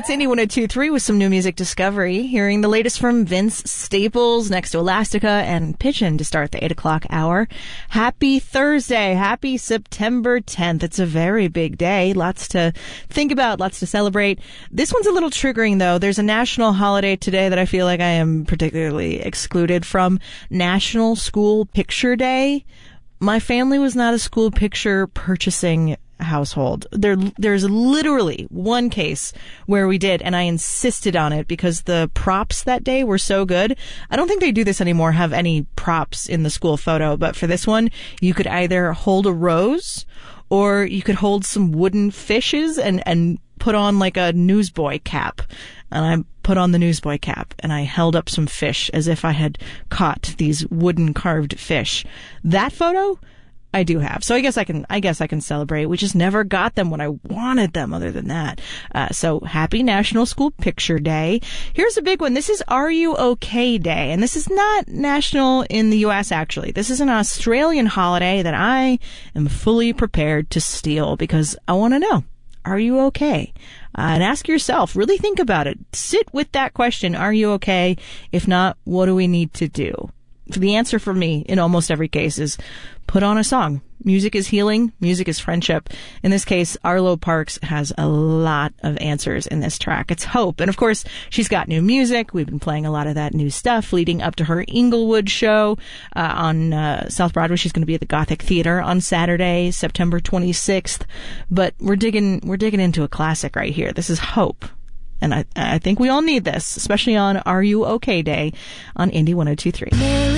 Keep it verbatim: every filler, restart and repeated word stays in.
It's Indie one oh two point three with some new music discovery. Hearing the latest from Vince Staples next to Elastica and Pigeon to start the eight o'clock hour. Happy Thursday. Happy September tenth. It's a very big day. Lots to think about, lots to celebrate. This one's a little triggering, though. There's a national holiday today that I feel like I am particularly excluded from. National School Picture Day. My family was not a school picture purchasing household. There, there's literally one case where we did, and I insisted on it because the props that day were so good. I don't think they do this anymore, have any props in the school photo, but for this one, you could either hold a rose or you could hold some wooden fishes and, and put on like a newsboy cap. And I put on the newsboy cap and I held up some fish as if I had caught these wooden carved fish. That photo I do have. So I guess I can, I guess I can celebrate. We just never got them when I wanted them other than that. Uh, so happy National School Picture Day. Here's a big one. This is Are You OK Day. And this is not national in the U S actually. This is an Australian holiday that I am fully prepared to steal because I want to know. Are you okay? Uh, and ask yourself, really think about it. Sit with that question. Are you okay? If not, what do we need to do? The answer for me in almost every case is put on a song. Music is healing. Music is friendship. In this case, Arlo Parks has a lot of answers in this track. It's hope. And of course, she's got new music. We've been playing a lot of that new stuff leading up to her Inglewood show uh, on uh, South Broadway. She's going to be at the Gothic Theater on Saturday, September twenty-sixth. But we're digging, we're digging into a classic right here. This is Hope. And I, I think we all need this, especially on Are You OK Day on Indie one oh two point three.